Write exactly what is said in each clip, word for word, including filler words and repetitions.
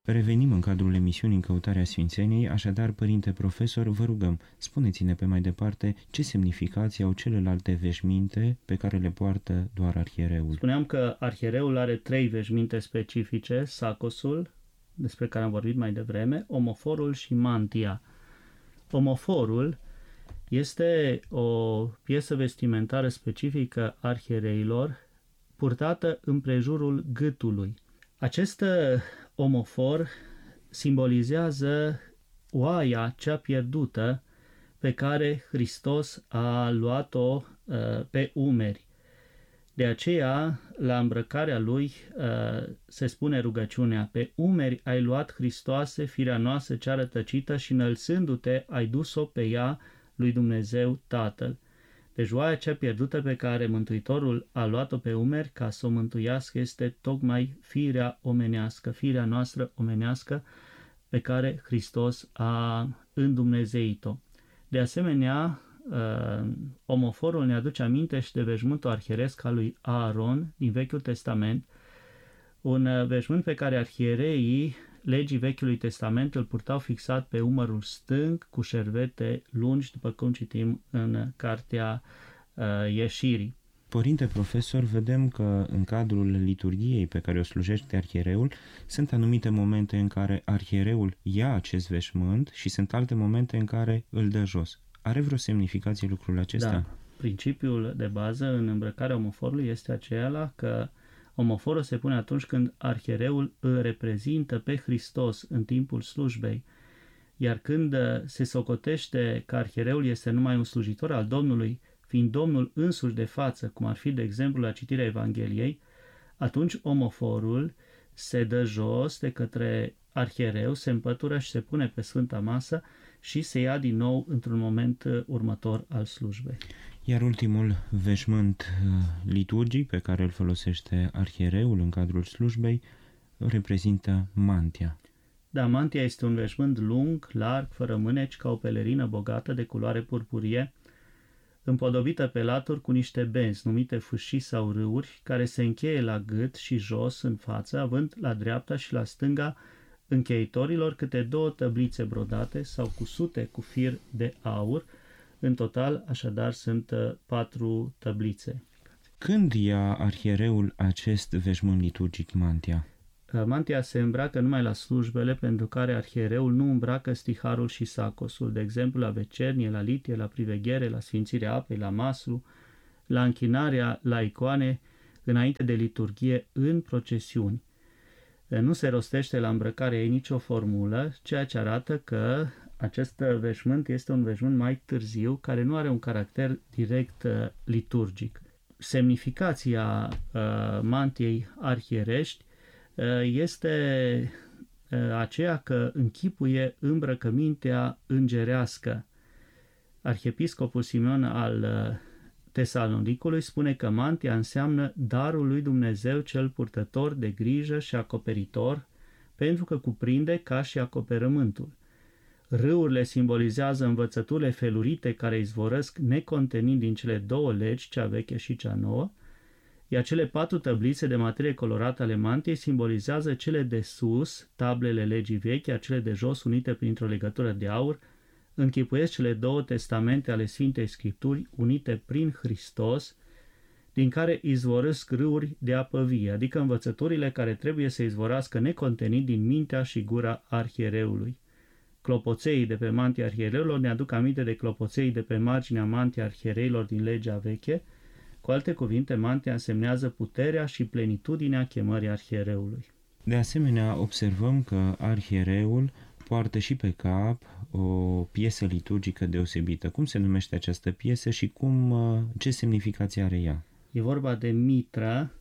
Revenim în cadrul emisiunii În căutarea sfințeniei, așadar, părinte profesor, vă rugăm, spuneți-ne pe mai departe ce semnificații au celelalte veșminte pe care le poartă doar arhiereul. Spuneam că arhiereul are trei veșminte specifice, sacosul, despre care am vorbit mai devreme, omoforul și mantia. Omoforul este o piesă vestimentară specifică arhiereilor, purtată împrejurul gâtului. Acest omofor simbolizează oaia cea pierdută pe care Hristos a luat-o uh, pe umeri. De aceea, la îmbrăcarea lui uh, se spune rugăciunea: pe umeri ai luat, Hristoase, firea noastră cea rătăcită și înălțându-te ai dus-o pe ea lui Dumnezeu Tatăl. Deci oaia cea pierdută pe care Mântuitorul a luat-o pe umeri ca să o mântuiască este tocmai firea omenească, firea noastră omenească pe care Hristos a îndumnezeit-o. De asemenea, omoforul ne aduce aminte și de veșmântul arhieresc al lui Aaron din Vechiul Testament, un veșmânt pe care arhiereii legii Vechiului Testament îl purtau fixat pe umărul stâng cu șervete lungi, după cum citim în cartea uh, Ieșirii. Părinte profesor, vedem că în cadrul liturghiei pe care o slujește arhiereul sunt anumite momente în care arhiereul ia acest veșmânt și sunt alte momente în care îl dă jos. Are vreo semnificație lucrul acesta? Da. Principiul de bază în îmbrăcarea omoforului este acela că omoforul se pune atunci când arhiereul îl reprezintă pe Hristos în timpul slujbei, iar când se socotește că arhiereul este numai un slujitor al Domnului, fiind Domnul însuși de față, cum ar fi de exemplu la citirea Evangheliei, atunci omoforul se dă jos de către arhiereu, se împătură și se pune pe Sfânta Masă și se ia din nou într-un moment următor al slujbei. Iar ultimul veșmânt liturgic pe care îl folosește arhiereul în cadrul slujbei reprezintă mantia. Da, mantia este un veșmânt lung, larg, fără mâneci, ca o pelerină bogată de culoare purpurie, împodobită pe laturi cu niște benzi, numite fâșii sau râuri, care se încheie la gât și jos în față, având la dreapta și la stânga încheitorilor câte două tăblițe brodate sau cusute cu fir de aur. În total, așadar, sunt patru tăblițe. Când ia arhiereul acest veșmânt liturgic, mantia? Mantia se îmbracă numai la slujbele pentru care arhiereul nu îmbracă stiharul și sacosul, de exemplu la vecernie, la litie, la priveghere, la sfințirea apei, la maslu, la închinarea la icoane, înainte de liturghie, în procesiuni. Nu se rostește la îmbrăcarea ei nicio formulă, ceea ce arată că acest veșmânt este un veșmânt mai târziu, care nu are un caracter direct liturgic. Semnificația mantiei arhierești este aceea că închipuie îmbrăcămintea îngerească. Arhiepiscopul Simeon al Tesalonicului spune că mantia înseamnă darul lui Dumnezeu cel purtător de grijă și acoperitor, pentru că cuprinde ca și acoperământul. Râurile simbolizează învățăturile felurite care izvorăsc necontenind din cele două legi, cea veche și cea nouă, iar cele patru tăblițe de materie colorată ale mantiei simbolizează cele de sus, tablele legii vechi, iar cele de jos, unite printr-o legătură de aur, închipuiesc cele două testamente ale Sfintei Scripturi, unite prin Hristos, din care izvorăsc râuri de apă vie, adică învățăturile care trebuie să izvorască necontenit din mintea și gura arhiereului. Clopoțeii de pe mantia arhiereilor ne aduc aminte de clopoțeii de pe marginea mantia arhiereilor din legea veche. Cu alte cuvinte, mantia însemnează puterea și plenitudinea chemării arhiereului. De asemenea, observăm că arhiereul poartă și pe cap o piesă liturgică deosebită. Cum se numește această piesă și cum, ce semnificație are ea? E vorba de mitra.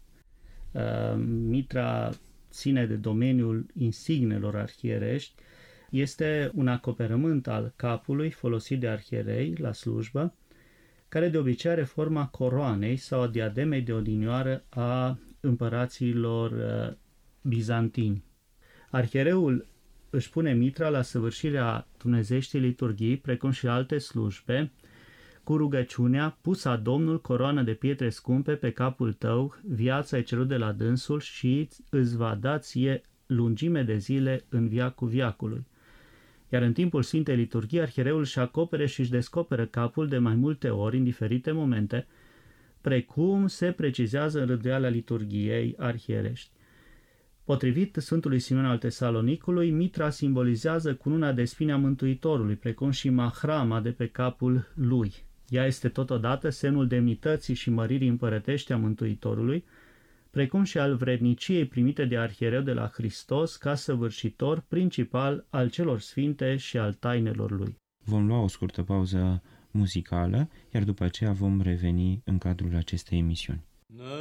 Mitra ține de domeniul insignelor arhierești. Este un acoperământ al capului folosit de arhierei la slujbă, care de obicei are forma coroanei sau a diademei de odinioară a împăraților uh, bizantini. Arhiereul își pune mitra la săvârșirea dumnezeieștii liturghii, precum și alte slujbe, cu rugăciunea: pus a Domnul coroană de pietre scumpe pe capul tău, viața e cerut de la dânsul și îți va da ție lungime de zile în viacul viacului. Iar în timpul Sfintei Liturghii, arhiereul își acopere și își descoperă capul de mai multe ori în diferite momente, precum se precizează în rânduiala liturghiei arhierești. Potrivit Sfântului Simeon al Tesalonicului, mitra simbolizează cununa de spini a Mântuitorului, precum și mahrama de pe capul lui. Ea este totodată semnul demnității și măririi împărătești a Mântuitorului, precum și al vredniciei primite de arhiereu de la Hristos ca săvârșitor principal al celor sfinte și al tainelor lui. Vom lua o scurtă pauză muzicală, iar după aceea vom reveni în cadrul acestei emisiuni.